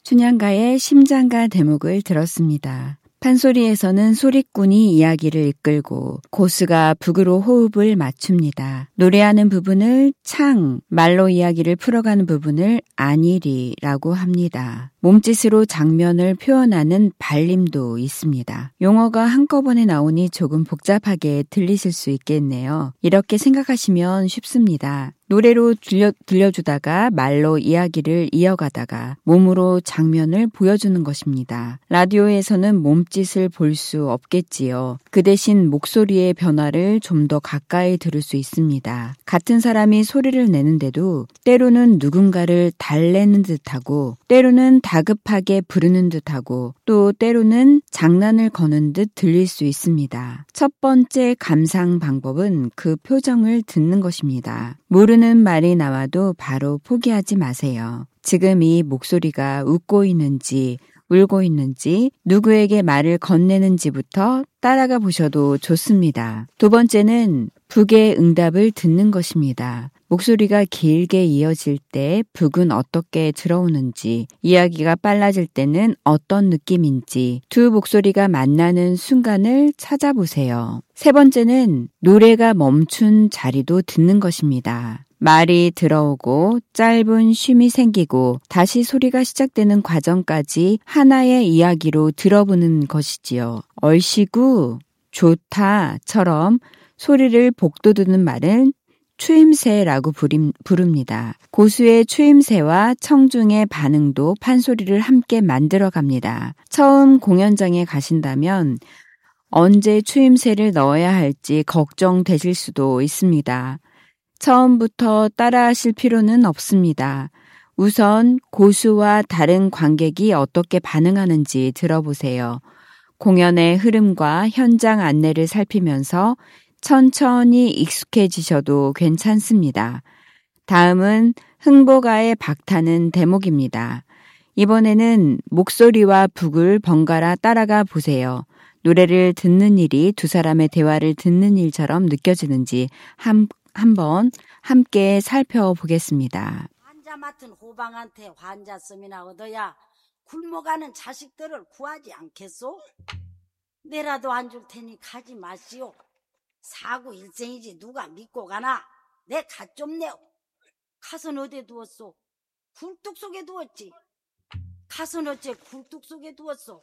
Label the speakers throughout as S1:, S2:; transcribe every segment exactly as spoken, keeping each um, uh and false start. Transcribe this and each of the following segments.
S1: 춘향가의 심장가 대목을 들었습니다. 판소리에서는 소리꾼이 이야기를 이끌고 고수가 북으로 호흡을 맞춥니다. 노래하는 부분을 창, 말로 이야기를 풀어가는 부분을 안일이라고 합니다. 몸짓으로 장면을 표현하는 발림도 있습니다. 용어가 한꺼번에 나오니 조금 복잡하게 들리실 수 있겠네요. 이렇게 생각하시면 쉽습니다. 노래로 들려, 들려주다가 말로 이야기를 이어가다가 몸으로 장면을 보여주는 것입니다. 라디오에서는 몸짓을 볼 수 없겠지요. 그 대신 목소리의 변화를 좀 더 가까이 들을 수 있습니다. 같은 사람이 소리를 내는데도 때로는 누군가를 달래는 듯하고 때로는 다급하게 부르는 듯하고 또 때로는 장난을 거는 듯 들릴 수 있습니다. 첫 번째 감상 방법은 그 표정을 듣는 것입니다. 모르는 말이 나와도 바로 포기하지 마세요. 지금 이 목소리가 웃고 있는지 울고 있는지 누구에게 말을 건네는지부터 따라가 보셔도 좋습니다. 두 번째는 북의 응답을 듣는 것입니다. 목소리가 길게 이어질 때 북은 어떻게 들어오는지, 이야기가 빨라질 때는 어떤 느낌인지 두 목소리가 만나는 순간을 찾아보세요. 세 번째는 노래가 멈춘 자리도 듣는 것입니다. 말이 들어오고 짧은 쉼이 생기고 다시 소리가 시작되는 과정까지 하나의 이야기로 들어보는 것이지요. 얼씨구, 좋다처럼 소리를 복돋우는 말은 추임새라고 부릅니다. 고수의 추임새와 청중의 반응도 판소리를 함께 만들어갑니다. 처음 공연장에 가신다면 언제 추임새를 넣어야 할지 걱정되실 수도 있습니다. 처음부터 따라하실 필요는 없습니다. 우선 고수와 다른 관객이 어떻게 반응하는지 들어보세요. 공연의 흐름과 현장 안내를 살피면서 천천히 익숙해지셔도 괜찮습니다. 다음은 흥보가의 박타는 대목입니다. 이번에는 목소리와 북을 번갈아 따라가 보세요. 노래를 듣는 일이 두 사람의 대화를 듣는 일처럼 느껴지는지 한, 한번 함께 살펴보겠습니다.
S2: 환자 맡은 호방한테 환자씀이나 얻어야 굶어가는 자식들을 구하지 않겠소? 내라도 안 줄 테니 가지 마시오. 사구 일생이지 누가 믿고 가나? 내 갓 좀 내오. 갓은 어디에 두었소? 굴뚝 속에 두었지. 갓은 어째 굴뚝 속에 두었소?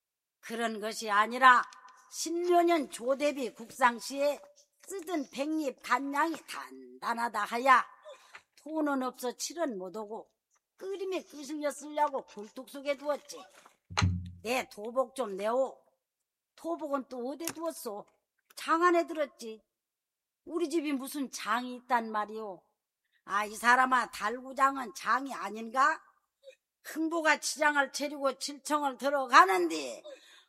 S2: 그런 것이 아니라 십여 년 조대비 국상시에 쓰던 백립 간량이 단단하다 하야 돈은 없어 칠은 못오고 끓임에 끄슬려 쓰려고 굴뚝 속에 두었지. 내 도복 좀 내오. 도복은 또 어디에 두었소? 장 안에 들었지. 우리 집이 무슨 장이 있단 말이오. 아, 이 사람아, 달구장은 장이 아닌가? 흥보가 치장을 차리고 칠청을 들어가는데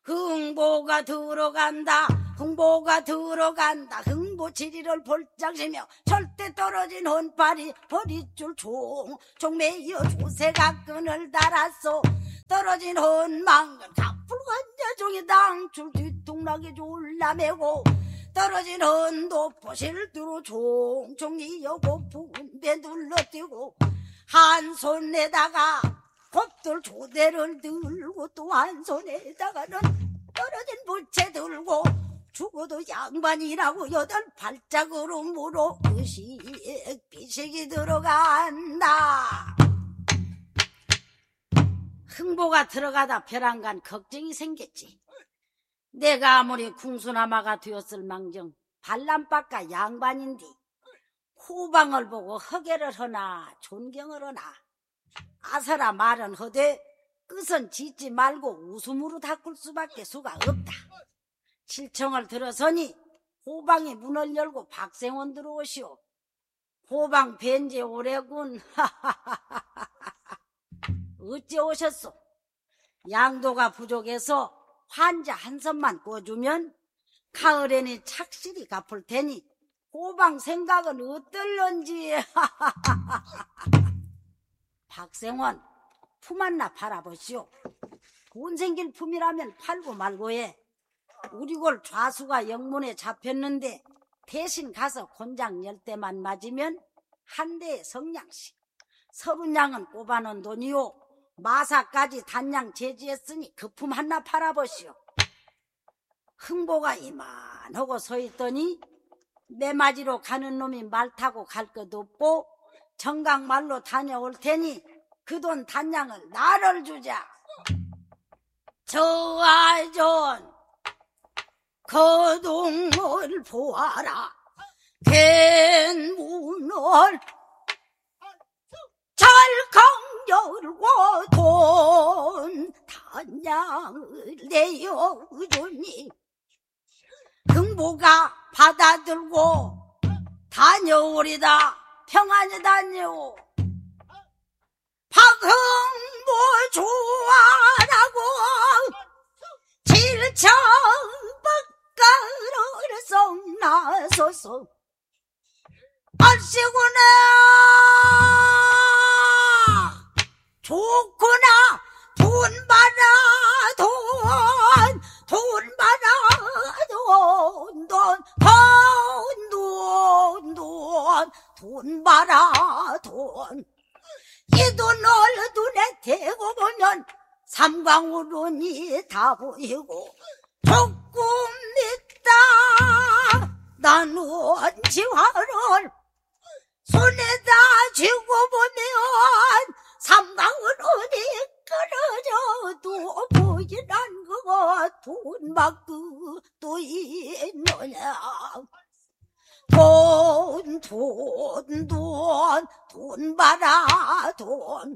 S2: 흥보가 들어간다, 흥보가 들어간다, 흥보 지리를 볼짝시며 절대 떨어진 헌팔이 버릿줄 종 종매여 조새가 끈을 달았소. 떨어진 헌망은 가풀관자 종이 당출 뒤통락에 졸라매고 떨어진 헌도 포실두로 종종이 여고 분배 눌러뛰고 한 손에다가 곱들 조대를 들고 또 한 손에다가는 떨어진 부채 들고 죽어도 양반이라고 여덟 발짝으로 물어 의식 비식이 들어간다. 흥보가 들어가다 벼랑간 걱정이 생겼지. 내가 아무리 궁수나마가 되었을 망정 발람바까 양반인데 호방을 보고 허계를 하나 존경을 하나 아서라 말은 허되 끝은 짓지 말고 웃음으로 닦을 수밖에 수가 없다. 칠청을 들어서니 호방이 문을 열고 박생원 들어오시오. 호방 뵌지 오래군. 어찌 오셨소? 양도가 부족해서 환자 한 선만 꿔주면 가을에는 착실히 갚을 테니 호방 생각은 어떨런지. 박생원, 품 하나 팔아보시오. 돈 생길 품이라면 팔고 말고 해. 우리 골 좌수가 영문에 잡혔는데 대신 가서 곤장 열 대만 맞으면 한 대에 성냥씩. 서른 양은 꼽아놓은 돈이요. 마사까지 단양 제지했으니 거품 하나 팔아보시오. 흥보가 이만하고 서있더니 매맞이로 가는 놈이 말 타고 갈 것 없고 정강말로 다녀올 테니 그 돈 단양을 나를 주자. 저 아이전 거동을 보아라. 겐문을 잘강 열고 돈 단양을 내어주니 흥보가 받아들고 다녀오리다. 평안히 다녀오. 박흥보 좋아라고 칠천 바깥을 썩 나서서 알시구나 좋구나 돈 많아 돈 돈 많아 돈 돈 돈 돈 돈 많아 돈 이 돈을 눈에 대고 보면 삼광우론이 다 보이고 조금 있다 나눈 지화를 손에다 쥐고 보면 삼광우론이 끊어져도 보이란 거 돈밖에 또 있느냐. 돈, 돈, 돈, 돈 봐라, 돈.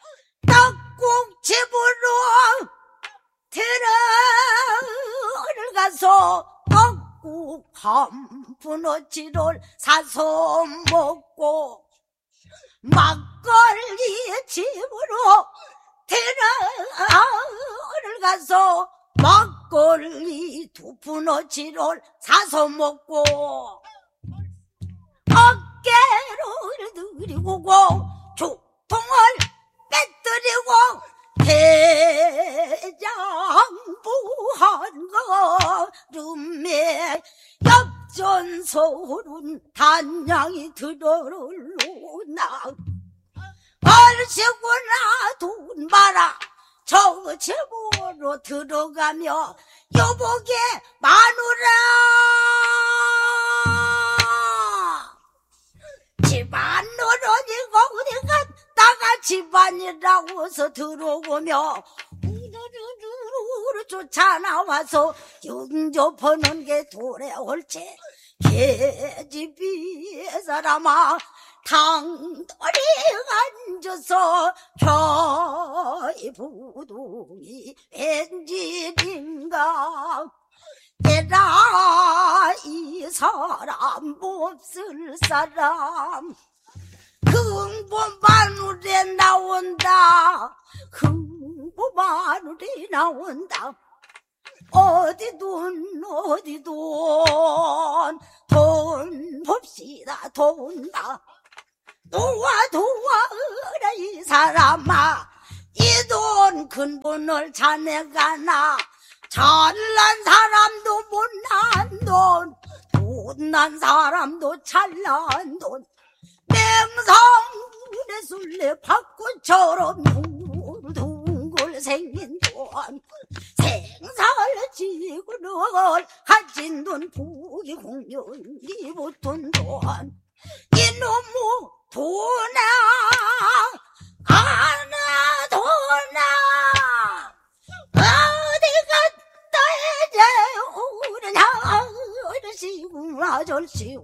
S2: 떡국집으로 들어가서 떡국 한 분어치를 사서 먹고 막걸리 집으로 들어가서 막걸리 두 분어치를 사서 먹고 어깨를 들이고 조통을 빼뜨리고 대장부한 걸음에 엽전서울은 단양이 들어올로나 얼씨구나 돈 봐라 저 집으로 들어가며 여보게 마누라 집안 노릇이고 어디 갔다가 집안이라고 해서 들어오며 우르르르르 쫓아나와서 영접하는 게 도래올지 계집이 사람아 당돌이 앉아서 저이 부둥이 웬일인가 얘라 이 사람 몹쓸 사람 흥보 마누에 나온다 흥보 마누에 나온다 어디 돈 어디 돈 돈 봅시다 돈다 도와 도와라 이 사람아 이 돈 근본을 자네가 나 잘난 사람도 못난 돈 못난 사람도 잘난 돈 맹성군의 술래 밭꽃처럼 둥글둥글 생긴 돈 생살지구를 가진 돈 부귀 공연이 붙은 돈 이놈의 돈아 아나 돈아 어디 갔다 이제 오느냐 어르시고 아저씨고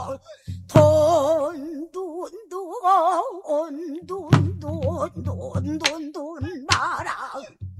S2: 돈 돈 돈 돈 돈 돈 돈 돈 마라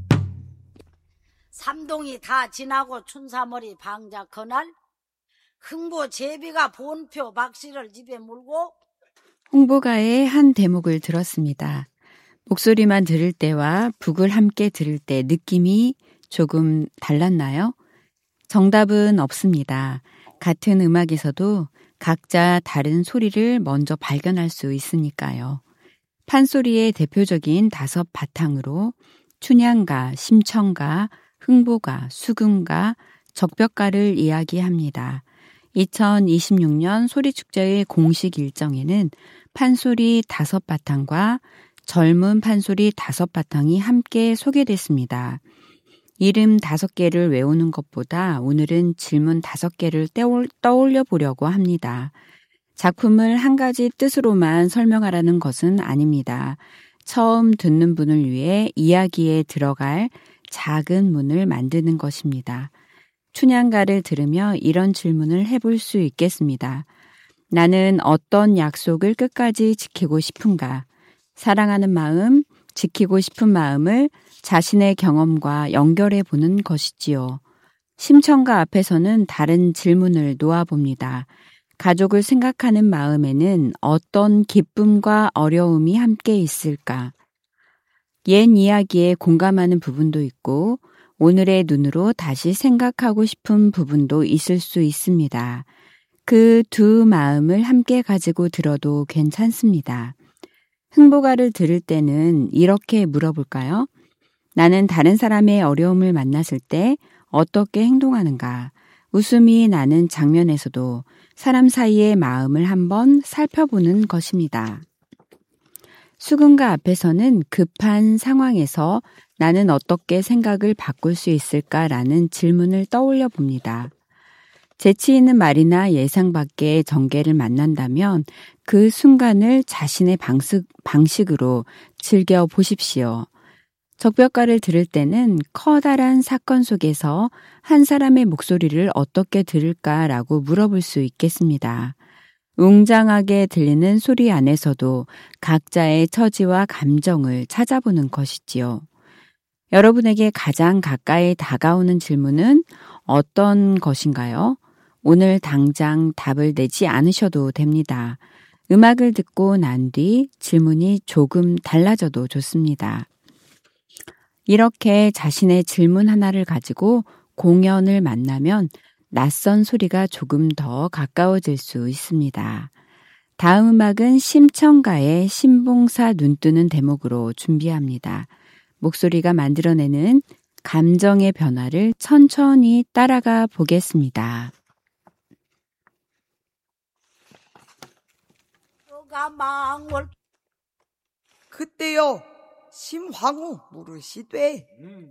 S2: 삼동이 다 지나고 춘삼월이 방작 그날 흥보 제비가 본표 박씨를 집에 물고
S1: 홍보가의 한 대목을 들었습니다. 목소리만 들을 때와 북을 함께 들을 때 느낌이 조금 달랐나요? 정답은 없습니다. 같은 음악에서도 각자 다른 소리를 먼저 발견할 수 있으니까요. 판소리의 대표적인 다섯 바탕으로 춘향가, 심청가, 흥보가, 수금가, 적벽가를 이야기합니다. 이천이십육 년 소리축제의 공식 일정에는 판소리 다섯 바탕과 젊은 판소리 다섯 바탕이 함께 소개됐습니다. 이름 다섯 개를 외우는 것보다 오늘은 질문 다섯 개를 떠올려 보려고 합니다. 작품을 한 가지 뜻으로만 설명하라는 것은 아닙니다. 처음 듣는 분을 위해 이야기에 들어갈 작은 문을 만드는 것입니다. 춘향가를 들으며 이런 질문을 해볼 수 있겠습니다. 나는 어떤 약속을 끝까지 지키고 싶은가? 사랑하는 마음, 지키고 싶은 마음을 자신의 경험과 연결해 보는 것이지요. 심청가 앞에서는 다른 질문을 놓아봅니다. 가족을 생각하는 마음에는 어떤 기쁨과 어려움이 함께 있을까? 옛 이야기에 공감하는 부분도 있고 오늘의 눈으로 다시 생각하고 싶은 부분도 있을 수 있습니다. 그 두 마음을 함께 가지고 들어도 괜찮습니다. 흥보가를 들을 때는 이렇게 물어볼까요? 나는 다른 사람의 어려움을 만났을 때 어떻게 행동하는가? 웃음이 나는 장면에서도 사람 사이의 마음을 한번 살펴보는 것입니다. 수군가 앞에서는 급한 상황에서 나는 어떻게 생각을 바꿀 수 있을까라는 질문을 떠올려 봅니다. 재치 있는 말이나 예상 밖의 전개를 만난다면 그 순간을 자신의 방식, 방식으로 즐겨 보십시오. 적벽가를 들을 때는 커다란 사건 속에서 한 사람의 목소리를 어떻게 들을까라고 물어볼 수 있겠습니다. 웅장하게 들리는 소리 안에서도 각자의 처지와 감정을 찾아보는 것이지요. 여러분에게 가장 가까이 다가오는 질문은 어떤 것인가요? 오늘 당장 답을 내지 않으셔도 됩니다. 음악을 듣고 난 뒤 질문이 조금 달라져도 좋습니다. 이렇게 자신의 질문 하나를 가지고 공연을 만나면 낯선 소리가 조금 더 가까워질 수 있습니다. 다음 음악은 심청가의 신봉사 눈뜨는 대목으로 준비합니다. 목소리가 만들어내는 감정의 변화를 천천히 따라가 보겠습니다.
S3: 그때요 심황후 물으시되 음.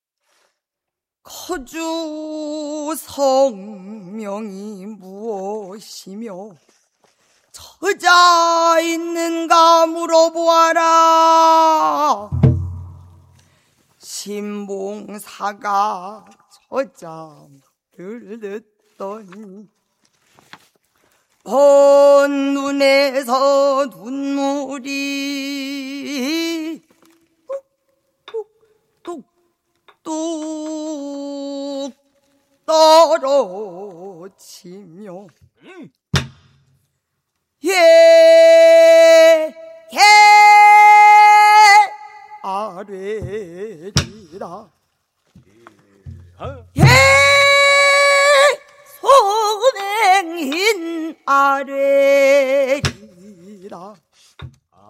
S3: 거주 성명이 무엇이며 처자 있는가 물어보아라. 신봉사가 처자를 듣더니 본 눈에서 눈물이 뚝뚝뚝 떨어지며 예, 예, 아뢰리라.